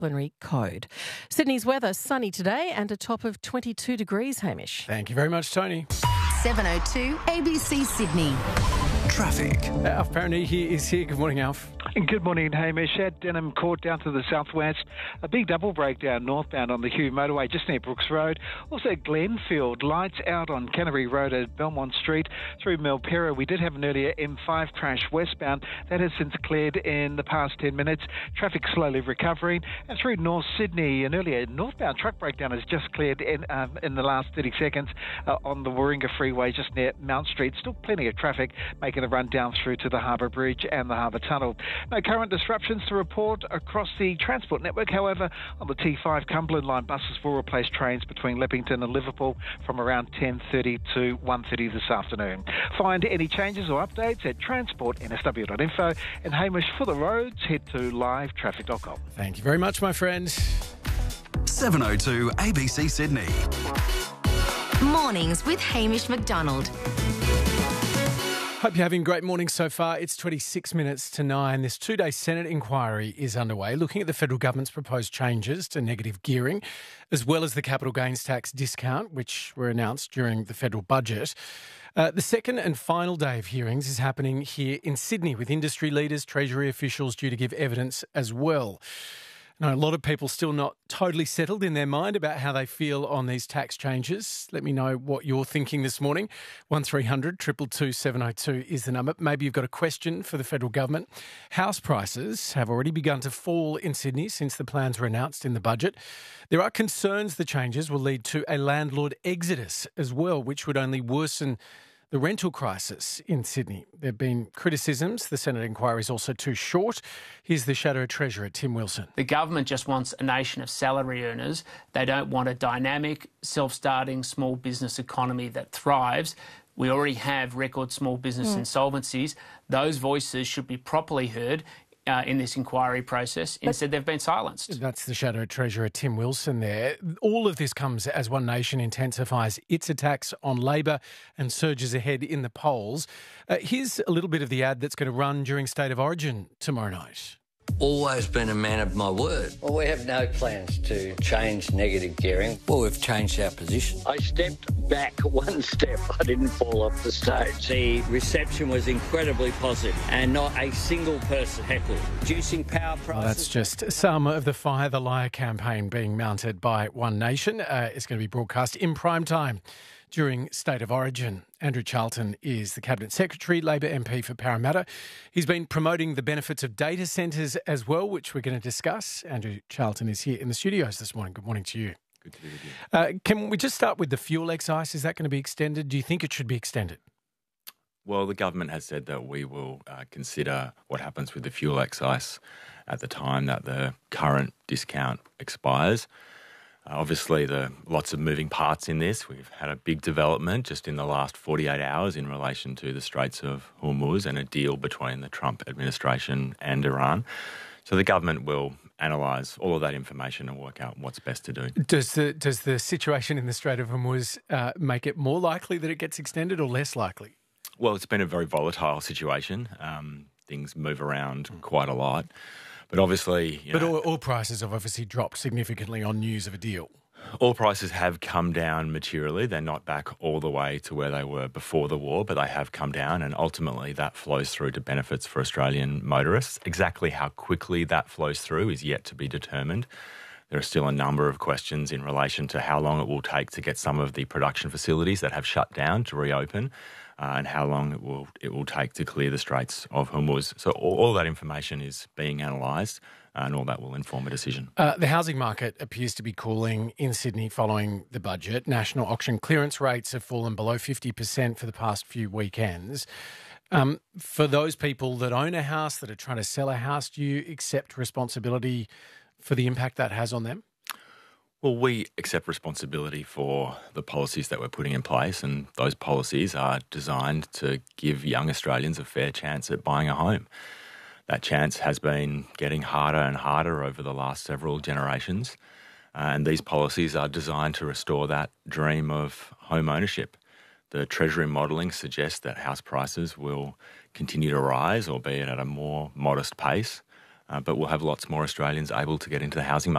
disciplinary code. Sydney's weather, sunny today and a top of 22 degrees, Hamish. Thank you very much, Tony. 7:02 ABC Sydney. Traffic. Alf Paranihi is here. Good morning, Alf. Good morning, Hamish. At Denham Court down to the southwest, a big double breakdown northbound on the Hugh Motorway just near Brooks Road. Also Glenfield, lights out on Canterbury Road at Belmont Street through Milpera. We did have an earlier M5 crash westbound. That has since cleared in the past 10 minutes. Traffic slowly recovering. And through North Sydney, an earlier northbound truck breakdown has just cleared in the last 30 seconds on the Warringah Freeway just near Mount Street. Still plenty of traffic making the run down through to the Harbour Bridge and the Harbour Tunnel. No current disruptions to report across the transport network. However, on the T5 Cumberland line, buses will replace trains between Leppington and Liverpool from around 10:30 to 1:30 this afternoon. Find any changes or updates at transportnsw.info. And Hamish, for the roads, head to livetraffic.com. Thank you very much, my friend. 7:02 ABC Sydney. Mornings with Hamish McDonald. Hope you're having a great morning so far. It's 26 minutes to 9. This two-day Senate inquiry is underway, looking at the federal government's proposed changes to negative gearing, as well as the capital gains tax discount, which were announced during the federal budget. The second and final day of hearings is happening here in Sydney, with industry leaders, Treasury officials due to give evidence as well. Now, a lot of people still not totally settled in their mind about how they feel on these tax changes. Let me know what you're thinking this morning. 1300 222 702 is the number. Maybe you've got a question for the federal government. House prices have already begun to fall in Sydney since the plans were announced in the budget. There are concerns the changes will lead to a landlord exodus as well, which would only worsen the rental crisis in Sydney. There have been criticisms the Senate inquiry is also too short. Here's the Shadow Treasurer, Tim Wilson. The government just wants a nation of salary earners. They don't want a dynamic, self-starting small business economy that thrives. We already have record small business insolvencies. Those voices should be properly heard in this inquiry process. Instead, they've been silenced. That's the Shadow Treasurer, Tim Wilson there. All of this comes as One Nation intensifies its attacks on Labor and surges ahead in the polls. Here's a little bit of the ad that's going to run during State of Origin tomorrow night. Always been a man of my word. Well, we have no plans to change negative gearing. Well, we've changed our position. I stepped back one step. I didn't fall off the stage. The reception was incredibly positive and not a single person heckled. Reducing power prices. Well, that's just some of the Fire the Liar campaign being mounted by One Nation. It's going to be broadcast in prime time during State of Origin. Andrew Charlton is the Cabinet Secretary, Labor MP for Parramatta. He's been promoting the benefits of data centres as well, which we're going to discuss. Andrew Charlton is here in the studios this morning. Good morning to you. Good to be with you. Can we just start with the fuel excise? Is that going to be extended? Do you think it should be extended? Well, the government has said that we will consider what happens with the fuel excise at the time that the current discount expires. Obviously, lots of moving parts in this. We've had a big development just in the last 48 hours in relation to the Straits of Hormuz and a deal between the Trump administration and Iran. So the government will analyse all of that information and work out what's best to do. Does the situation in the Strait of Hormuz make it more likely that it gets extended or less likely? Well, it's been a very volatile situation. Things move around quite a lot. But obviously... But oil prices have obviously dropped significantly on news of a deal. Oil prices have come down materially. They're not back all the way to where they were before the war, but they have come down, and ultimately that flows through to benefits for Australian motorists. Exactly how quickly that flows through is yet to be determined. There are still a number of questions in relation to how long it will take to get some of the production facilities that have shut down to reopen, and how long it will take to clear the Straits of Hormuz. So all that information is being analysed, and all that will inform a decision. The housing market appears to be cooling in Sydney following the budget. National auction clearance rates have fallen below 50% for the past few weekends. For those people that own a house, that are trying to sell a house, do you accept responsibility for the impact that has on them? Well, we accept responsibility for the policies that we're putting in place, and those policies are designed to give young Australians a fair chance at buying a home. That chance has been getting harder and harder over the last several generations, and these policies are designed to restore that dream of home ownership. The Treasury modelling suggests that house prices will continue to rise, albeit at a more modest pace. but we'll have lots more Australians able to get into the housing market.